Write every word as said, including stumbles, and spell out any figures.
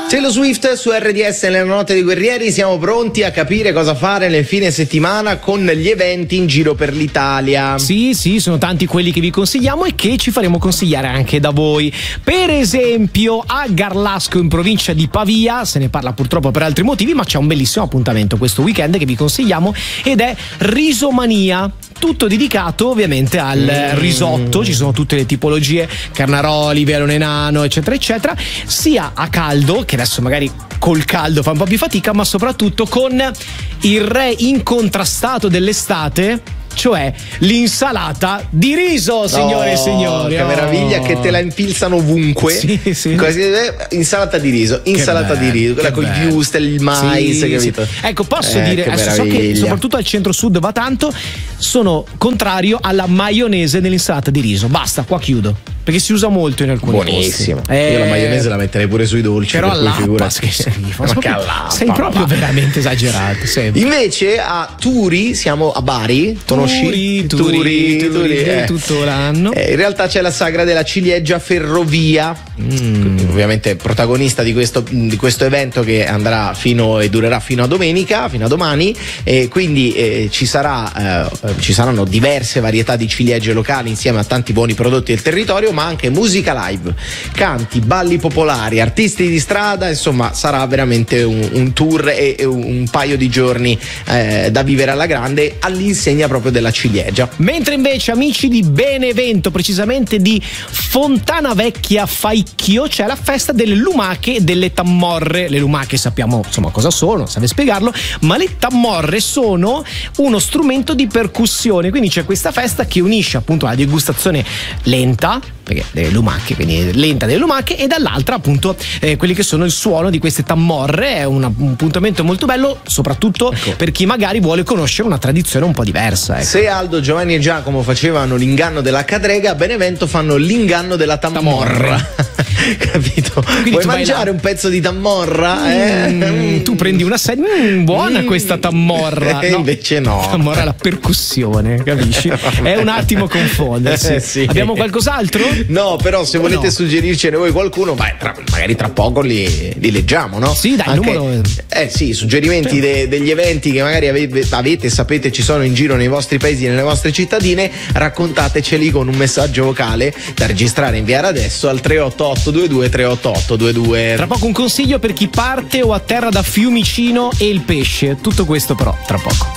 Taylor Swift su R D S nella notte dei guerrieri. Siamo pronti a capire cosa fare nel fine settimana con gli eventi in giro per l'Italia. Sì, sì, sono tanti quelli che vi consigliamo e che ci faremo consigliare anche da voi. Per esempio a Garlasco in provincia di Pavia, se ne parla purtroppo per altri motivi, ma c'è un bellissimo appuntamento questo weekend che vi consigliamo ed è Risomania. Tutto dedicato ovviamente al mm. risotto, ci sono tutte le tipologie, carnaroli, velone nano, eccetera eccetera, sia a caldo, che adesso magari col caldo fa un po' più fatica, ma soprattutto con il re incontrastato dell'estate, cioè l'insalata di riso, signore oh, e signori. Che oh. meraviglia, che te la infilzano ovunque. Sì, sì. Così, insalata di riso, insalata bello, di riso, quella con i wurstel, il mais, sì, capito? Sì. Ecco, posso eh, dire, che adesso so che soprattutto al centro-sud va tanto, sono contrario alla maionese nell'insalata di riso. Basta, qua chiudo. Perché si usa molto in alcuni buonissimo. posti. Eh, Io la maionese la metterei pure sui dolci. Però per all'appas che schifo. Ma che all'appas, sei proprio veramente esagerato. Sempre. Invece a Turi, siamo a Bari. Conosci? Turi, Turi, Turi, Turi, Turi eh. tutto l'anno. Eh, in realtà c'è la sagra della ciliegia ferrovia. Mm. Ovviamente protagonista di questo, di questo evento che andrà fino e durerà fino a domenica, fino a domani. E quindi eh, ci sarà, eh, ci saranno diverse varietà di ciliegie locali insieme a tanti buoni prodotti del territorio, ma anche musica live, canti, balli popolari, artisti di strada, insomma sarà veramente un, un tour e, e un paio di giorni eh, da vivere alla grande all'insegna proprio della ciliegia. Mentre invece amici di Benevento, precisamente di Fontana Vecchia Faicchio, c'è la festa delle lumache e delle tammorre. Le lumache sappiamo insomma cosa sono, sape spiegarlo, ma le tammorre sono uno strumento di percussione, quindi c'è questa festa che unisce appunto la degustazione lenta, perché delle lumache, quindi lenta delle lumache, e dall'altra appunto eh, quelli che sono il suono di queste tammorre. È un, un appuntamento molto bello, soprattutto ecco. per chi magari vuole conoscere una tradizione un po' diversa. Ecco. Se Aldo, Giovanni e Giacomo facevano l'inganno della cadrega, a Benevento fanno l'inganno della tammorra. Capito? Quindi vuoi mangiare un pezzo di tammorra? Eh? Mm, tu prendi una sedia, mm, buona mm. questa tammorra. Eh, no, invece no. Tammorra è la percussione, capisci? È un attimo confondersi. Eh, sì. Abbiamo qualcos'altro? No, però se volete no. suggerircene voi qualcuno, beh, tra, magari tra poco li, li leggiamo, no? Sì, dai, Anche, numero. Eh sì, suggerimenti de, degli eventi che magari avete, avete, sapete ci sono in giro nei vostri paesi e nelle vostre cittadine, raccontateceli con un messaggio vocale da registrare e inviare adesso al tre otto otto due due tre otto otto due due. Tra poco un consiglio per chi parte o atterra da Fiumicino e il pesce. Tutto questo però tra poco.